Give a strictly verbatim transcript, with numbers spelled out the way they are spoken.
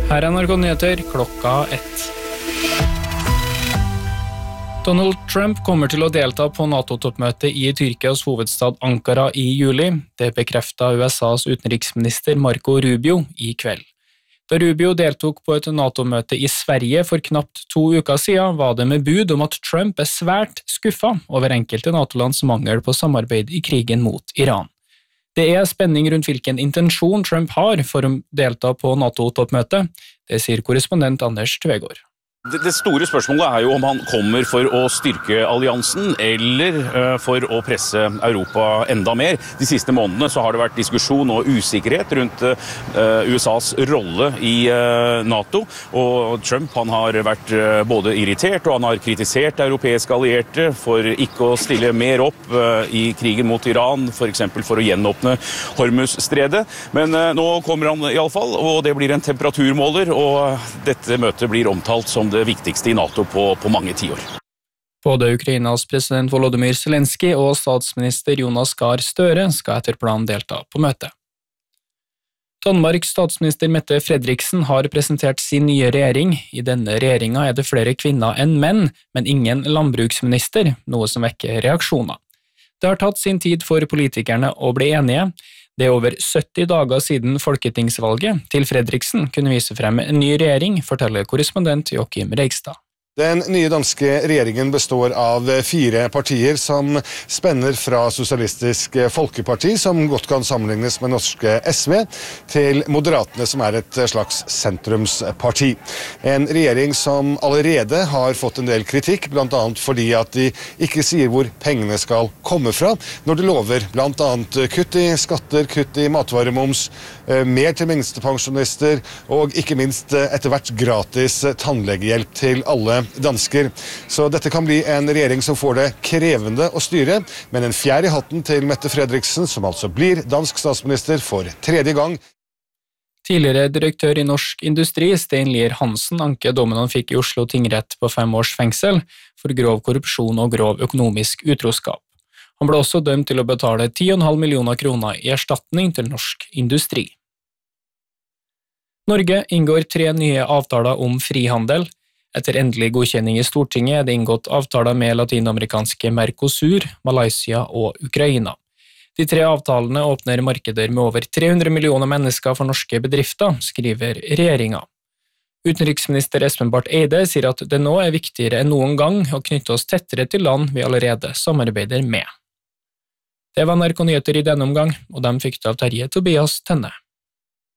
Her er N R K Nyheter klokka ett. Donald Trump kommer til å delta på NATO-toppmøtet i Tyrkias hovedstad Ankara i juli. Det bekreftet U S A's utenriksminister Marco Rubio i kveld. Da Rubio deltok på et NATO-møte i Sverige for knapt to uker siden, var det med bud om at Trump er svært skuffet over enkelte NATO-lands mangel på samarbeid i krigen mot Iran. Det er spenning rundt hvilken intensjon Trump har for å delta på NATO-toppmøtet. Det sier korrespondent Anders Tvegård. Det, det store spørsmålet er jo om han kommer for å styrke alliansen eller uh, for å presse Europa enda mer. De siste månedene så har det vært diskusjon og usikkerhet rundt uh, U S A's rolle i uh, NATO, og Trump han har vært uh, både irritert og han har kritisert europeiske allierte for ikke å stille mer opp uh, i krigen mot Iran, for eksempel for å gjenåpne Hormuz-stredet. Men uh, nå kommer han i alle fall, og det blir en temperaturmåler, og dette møtet blir omtalt som det viktigste i NATO på, på mange tiår. Både Ukrainas president Volodymyr Zelensky og statsminister Jonas Gahr Støre skal etter planen delta på møtet. Danmarks statsminister Mette Frederiksen har presentert sin nye regjering. I denne regjeringen er det flere kvinner enn menn, men ingen landbruksminister, noe som vekker reaksjoner. Det har tatt sin tid for politikerne å bli enige. Det er over sytti dager siden folketingsvalget til Fredriksen kunne vise frem en ny regjering, forteller korrespondent Joachim Reigstad. Den nye danske regjeringen består av fire partier som spenner fra Sosialistisk Folkeparti, som godt kan sammenlignes med norske S V, til Moderatene, som er et slags sentrumsparti. En regjering som allerede har fått en del kritikk, blant annet fordi at de ikke sier hvor pengene skal komme fra, når de lover blant annet kutt i skatter, kutt i matvaremoms, mer til minstepensjonister, og ikke minst etter hvert gratis tannlegehjelp til alle dansker. Så dette kan bli en regjering som får det krevende å styre, men en fjær i hatten til Mette Frederiksen, som altså blir dansk statsminister for tredje gang. Tidligere direktør i Norsk Industri, Stein Lier Hansen, anket dommen han fikk i Oslo tingrett på fem års fengsel for grov korrupsjon og grov økonomisk utroskap. Han ble også dømt til å betale ti komma fem millioner kroner i erstatning til Norsk Industri. Norge inngår tre nye avtaler om frihandel. Etter endelig godkjenning i Stortinget er det inngått avtaler med latinamerikanske Mercosur, Malaysia og Ukraina. De tre avtalene åpner markeder med over tre hundre millioner mennesker for norske bedrifter, skriver regjeringen. Utenriksminister Espen Barth Eide sier at det nå er viktigere enn noen gang å knytte oss tettere til land vi allerede samarbeider med. Det var N R K Nyheter i denne omgang, og de fikk det av Terje Tobias Tenne.